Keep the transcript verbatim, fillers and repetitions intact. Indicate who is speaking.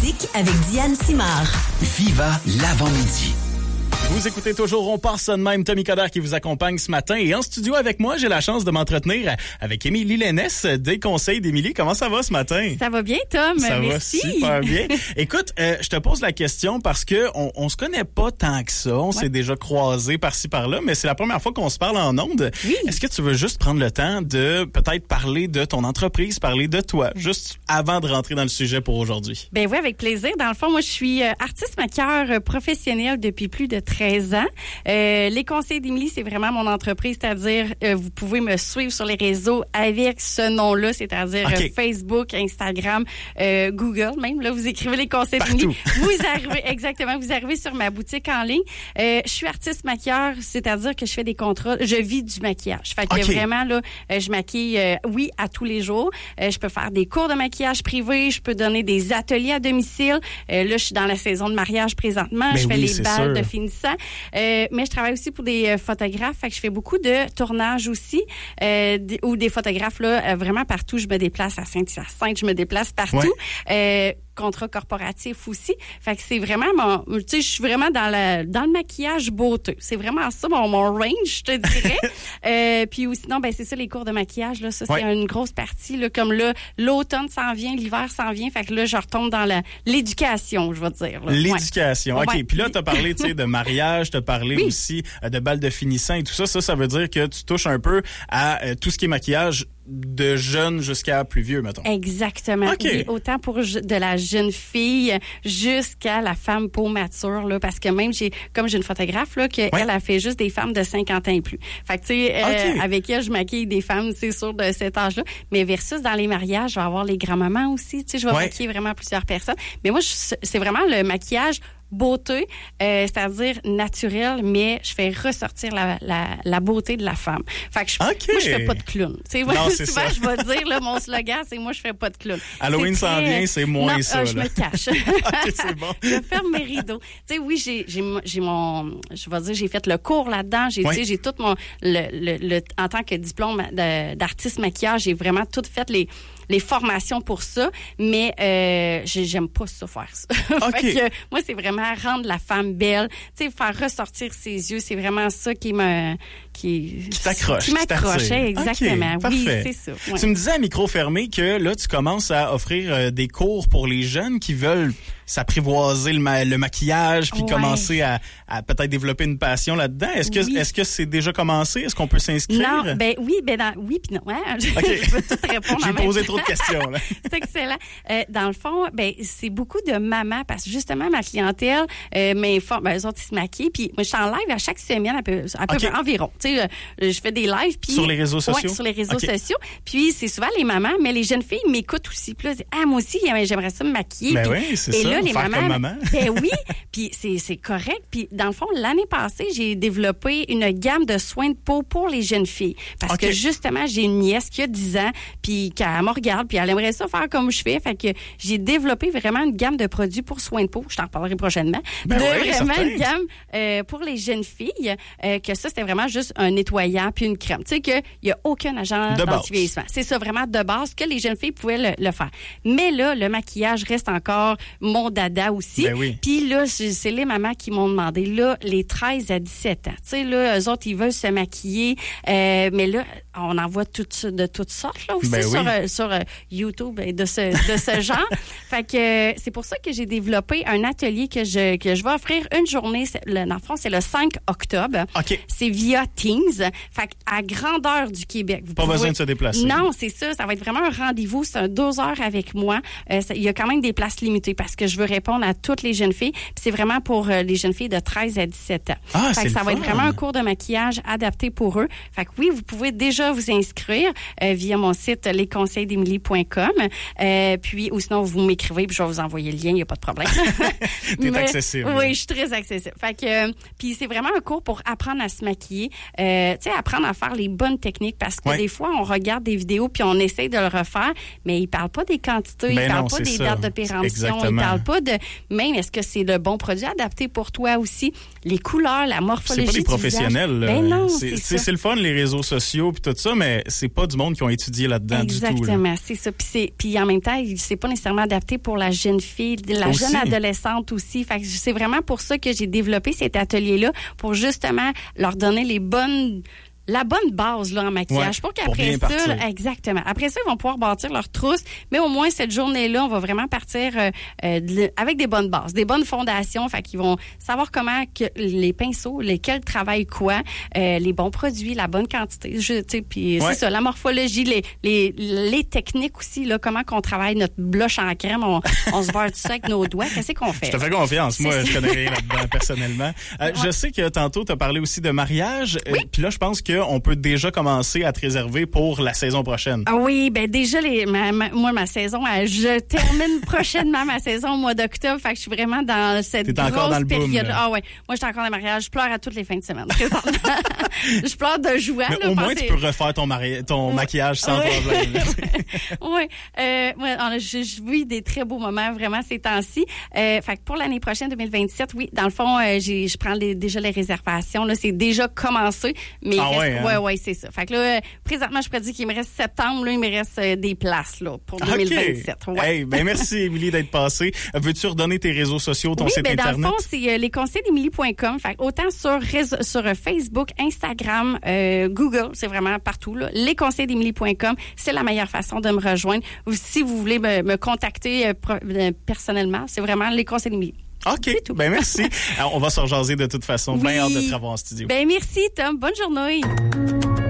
Speaker 1: musique avec Diane Simard.
Speaker 2: Viva l'avant-midi.
Speaker 3: Vous écoutez toujours On part ça de même, Tommy Coder qui vous accompagne ce matin. Et en studio avec moi, j'ai la chance de m'entretenir avec Émilie Lénès des Conseils d'Émilie. Comment ça va ce matin?
Speaker 4: Ça va bien, Tom.
Speaker 3: Ça
Speaker 4: Merci.
Speaker 3: va super bien. Écoute, euh, je te pose la question parce que on, on se connaît pas tant que ça. On ouais. s'est déjà croisés par-ci par-là, mais c'est la première fois qu'on se parle en ondes.
Speaker 4: Oui.
Speaker 3: Est-ce que tu veux juste prendre le temps de peut-être parler de ton entreprise, parler de toi, juste avant de rentrer dans le sujet pour aujourd'hui?
Speaker 4: Ben oui, avec plaisir. Dans le fond, moi, je suis artiste maquilleur professionnel depuis plus de treize ans. Euh, les Conseils d'Émilie, c'est vraiment mon entreprise, c'est-à-dire euh, vous pouvez me suivre sur les réseaux avec ce nom-là, c'est-à-dire okay. euh, Facebook, Instagram, euh, Google même. Là, vous écrivez les Conseils d'Émilie. Vous arrivez, exactement, vous arrivez sur ma boutique en ligne. Euh, je suis artiste maquilleur, c'est-à-dire que je fais des contrats, je vis du maquillage. Fait que okay. vraiment, là, euh, je maquille, euh, oui, à tous les jours. Euh, je peux faire des cours de maquillage privé, je peux donner des ateliers à domicile. Euh, là, je suis dans la saison de mariage présentement.
Speaker 3: Mais
Speaker 4: je fais
Speaker 3: oui,
Speaker 4: les balles
Speaker 3: sûr.
Speaker 4: de finissant. Euh, mais je travaille aussi pour des euh, photographes, fait que je fais beaucoup de tournages aussi, euh, d- ou des photographes là, euh, vraiment partout. Je me déplace à Saint-Hyacinthe, je me déplace partout. Ouais. Euh, contrat corporatif aussi. Fait que c'est vraiment mon, tu sais, je suis vraiment dans la, dans le maquillage beauté. C'est vraiment ça mon, mon range, je te dirais. euh, puis ou sinon, ben c'est ça les cours de maquillage là, ça c'est ouais. une grosse partie là. Comme là, l'automne s'en vient, l'hiver s'en vient. Fait que là, je retombe dans la l'éducation, je vais dire. Là.
Speaker 3: L'éducation.
Speaker 4: Ouais.
Speaker 3: Ok.
Speaker 4: Ouais.
Speaker 3: Puis là, t'as parlé, tu sais, de mariage, t'as parlé
Speaker 4: oui.
Speaker 3: aussi euh, de balles de finissant et tout ça. Ça, ça veut dire que tu touches un peu à euh, tout ce qui est maquillage de jeune jusqu'à plus vieux, mettons.
Speaker 4: Exactement.
Speaker 3: Okay.
Speaker 4: Oui, autant pour de la jeune fille jusqu'à la femme peau mature, là, parce que même j'ai, comme j'ai une photographe, là, que ouais. elle a fait juste des femmes de cinquante ans et plus. Fait que, tu sais, okay. euh, avec elle, je maquille des femmes, c'est sûr, de cet âge-là. Mais versus dans les mariages, je vais avoir les grands-mamans aussi, tu sais, je vais ouais. maquiller vraiment plusieurs personnes. Mais moi, je, c'est vraiment le maquillage beauté, euh, c'est-à-dire naturel, mais je fais ressortir la, la, la beauté de la femme. Fait que je,
Speaker 3: okay.
Speaker 4: moi, je fais pas de clown. Tu sais,
Speaker 3: non,
Speaker 4: c'est souvent, ça. Je vais dire, là, mon slogan, c'est moi, je fais pas de clown.
Speaker 3: Halloween
Speaker 4: c'est
Speaker 3: s'en
Speaker 4: très...
Speaker 3: vient, c'est moins
Speaker 4: non,
Speaker 3: ça.
Speaker 4: Euh,
Speaker 3: là.
Speaker 4: je me cache.
Speaker 3: OK, c'est bon.
Speaker 4: Je ferme mes rideaux. Tu sais, oui, j'ai, j'ai, j'ai mon, je vais dire, j'ai fait le cours là-dedans. J'ai, oui. tu sais, j'ai tout mon, le, le, le, en tant que diplôme de, d'artiste maquillage, j'ai vraiment tout fait les, les formations pour ça, mais euh, j'aime pas ça faire ça.
Speaker 3: Okay.
Speaker 4: Fait que moi, c'est vraiment rendre la femme belle, tu sais, faire ressortir ses yeux, c'est vraiment ça qui me qui,
Speaker 3: qui t'accroche,
Speaker 4: qui m'accroche,
Speaker 3: qui
Speaker 4: exactement.
Speaker 3: Okay,
Speaker 4: oui,
Speaker 3: parfait.
Speaker 4: c'est ça. Ouais.
Speaker 3: Tu me disais à micro fermé que là, tu commences à offrir euh, des cours pour les jeunes qui veulent s'apprivoiser le, ma- le maquillage puis ouais. commencer à, à peut-être développer une passion là-dedans. Est-ce que oui. est-ce que c'est déjà commencé? Est-ce qu'on peut s'inscrire?
Speaker 4: Non, ben oui, ben dans, oui puis non. Hein?
Speaker 3: Okay.
Speaker 4: Je peux tout répondre.
Speaker 3: J'ai posé trop de questions là.
Speaker 4: C'est excellent. Euh, dans le fond, ben c'est beaucoup de mamans parce que justement ma clientèle, euh, m'informe, ben eux autres ils se maquillent puis moi je suis en live à chaque semaine à peu, à peu okay. près environ. Tu sais, je fais des lives puis
Speaker 3: sur les réseaux sociaux.
Speaker 4: Ouais, sur les réseaux
Speaker 3: okay.
Speaker 4: sociaux. Puis c'est souvent les mamans, mais les jeunes filles m'écoutent aussi. Puis là, ah moi aussi j'aimerais ça me maquiller.
Speaker 3: Ben
Speaker 4: puis,
Speaker 3: oui, c'est
Speaker 4: et
Speaker 3: ça.
Speaker 4: là les
Speaker 3: faire
Speaker 4: mamans,
Speaker 3: comme maman.
Speaker 4: ben oui, puis c'est c'est correct. Puis dans le fond l'année passée j'ai développé une gamme de soins de peau pour les jeunes filles parce okay. que justement j'ai une nièce qui a dix ans puis qu'elle me regarde puis elle aimerait ça faire comme je fais. Fait que j'ai développé vraiment une gamme de produits pour soins de peau. Je t'en reparlerai prochainement.
Speaker 3: Ben
Speaker 4: de
Speaker 3: oui,
Speaker 4: vraiment
Speaker 3: certain.
Speaker 4: Une gamme euh, pour les jeunes filles euh, que ça c'était vraiment juste un nettoyant puis une crème. Tu sais que il y a aucun agent d'anti-vieillissement. C'est ça vraiment de base que les jeunes filles pouvaient le, le faire. Mais là le maquillage reste encore mon dada aussi.
Speaker 3: Ben oui.
Speaker 4: Puis là c'est les mamans qui m'ont demandé là les treize à dix-sept ans. Tu sais là eux autres ils veulent se maquiller euh, mais là on en voit toutes de toutes sortes là aussi
Speaker 3: ben
Speaker 4: sur
Speaker 3: oui.
Speaker 4: euh, sur euh, YouTube de ce de ce genre. Fait que euh, c'est pour ça que j'ai développé un atelier que je que je vais offrir une journée. Le, dans le fond, c'est le cinq octobre.
Speaker 3: OK.
Speaker 4: C'est via Teams. Fait à grandeur du Québec. Vous
Speaker 3: Pas
Speaker 4: pouvez...
Speaker 3: besoin de se déplacer.
Speaker 4: Non, c'est ça. Ça va être vraiment un rendez-vous. C'est un deux heures avec moi. Euh, ça, il y a quand même des places limitées parce que je veux répondre à toutes les jeunes filles. Puis c'est vraiment pour euh, les jeunes filles de treize à dix-sept ans.
Speaker 3: Ah,
Speaker 4: fait
Speaker 3: c'est
Speaker 4: que ça
Speaker 3: le
Speaker 4: va
Speaker 3: fun.
Speaker 4: être vraiment un cours de maquillage adapté pour eux. Fait que oui, vous pouvez déjà vous inscrire euh, via mon site les conseils d'émilie point com. Euh, puis ou sinon vous m'écrivez puis je vais vous envoyer le lien, il n'y a pas de problème.
Speaker 3: T'es accessible.
Speaker 4: Oui, je suis très accessible. Fait que euh, puis c'est vraiment un cours pour apprendre à se maquiller, euh, tu sais apprendre à faire les bonnes techniques parce que
Speaker 3: ouais.
Speaker 4: des fois on regarde des vidéos puis on essaie de le refaire, mais ils parlent pas des quantités,
Speaker 3: ben
Speaker 4: ils parlent
Speaker 3: non,
Speaker 4: pas des
Speaker 3: ça.
Speaker 4: dates de péremption, ils parlent pas de même est-ce que c'est le bon produit adapté pour toi aussi, les couleurs, la morphologie.
Speaker 3: C'est pas des professionnels.
Speaker 4: Ben non,
Speaker 3: c'est,
Speaker 4: c'est,
Speaker 3: c'est, c'est le fun les réseaux sociaux puis tout ça, mais c'est pas du monde qui ont étudié là-dedans
Speaker 4: Exactement,
Speaker 3: du tout. Exactement,
Speaker 4: c'est ça. Puis, c'est, puis en même temps, c'est pas nécessairement adapté pour la jeune fille, la
Speaker 3: aussi.
Speaker 4: jeune adolescente aussi. Fait que c'est vraiment pour ça que j'ai développé cet atelier-là, pour justement leur donner les bonnes... la bonne base là en maquillage
Speaker 3: ouais,
Speaker 4: pour qu'après
Speaker 3: pour
Speaker 4: ça, là, exactement. Après ça, ils vont pouvoir bâtir leur trousse, mais au moins cette journée-là, on va vraiment partir euh, euh, de, avec des bonnes bases, des bonnes fondations, fait qu'ils vont savoir comment que les pinceaux, lesquels travaillent quoi, euh, les bons produits, la bonne quantité, tu sais, puis ouais. c'est ça, la morphologie, les les les techniques aussi là, comment qu'on travaille notre blush en crème, on, on se beurre tout ça avec nos doigts, qu'est-ce qu'on fait?
Speaker 3: Je te fais confiance, moi c'est je connais rien là-dedans personnellement. Euh, ouais. Je sais que tantôt tu as parlé aussi de mariage, oui. euh, puis là je pense que on peut déjà commencer à te réserver pour la saison prochaine.
Speaker 4: Ah oui, ben déjà, les, ma, ma, moi, ma saison, je termine prochainement ma saison au mois d'octobre. Fait que je suis vraiment dans cette T'es grosse dans période. Boom, ah ouais, moi, je suis encore dans le mariage. Je pleure à toutes les fins de semaine. Je pleure de joie.
Speaker 3: Mais
Speaker 4: là,
Speaker 3: au moins,
Speaker 4: penser...
Speaker 3: tu peux refaire ton, mari... ton ouais. maquillage sans
Speaker 4: ouais.
Speaker 3: problème.
Speaker 4: oui, euh, ouais, je, je vis des très beaux moments, vraiment, ces temps-ci. Euh, fait que pour l'année prochaine, deux mille vingt-sept, oui, dans le fond, euh, j'ai, je prends les, déjà les réservations. Là, c'est déjà commencé. Mais
Speaker 3: ah
Speaker 4: il reste,
Speaker 3: ouais, hein?
Speaker 4: ouais, ouais, c'est ça. Fait que là, présentement, je pourrais dire qu'il me reste septembre, là, il me reste euh, des places là, pour deux mille vingt-sept.
Speaker 3: Okay.
Speaker 4: Ouais.
Speaker 3: Hey, ben merci, Émilie, d'être passée. Veux-tu redonner tes réseaux sociaux, ton
Speaker 4: oui,
Speaker 3: site
Speaker 4: ben,
Speaker 3: Internet?
Speaker 4: Dans le fond, c'est euh, les conseils d'émilie point com. Fait autant sur, réseau, sur Facebook, Instagram, euh, Google, c'est vraiment partout. Là. les conseils d'émilie point com, c'est la meilleure façon de me rejoindre. Ou si vous voulez me, me contacter euh, pro, euh, personnellement, c'est vraiment les conseils d'Émilie.
Speaker 3: OK. Ben merci. Alors, on va se rejaser de toute façon.
Speaker 4: Oui.
Speaker 3: Bien hâte de te revoir en studio.
Speaker 4: Ben merci, Tom. Bonne journée.